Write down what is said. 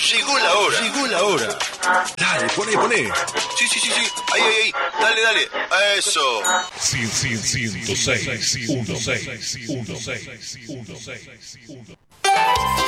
Llegó la hora. Llegó la hora. Dale, poné. Sí. Ahí. Dale. Eso. 106.1.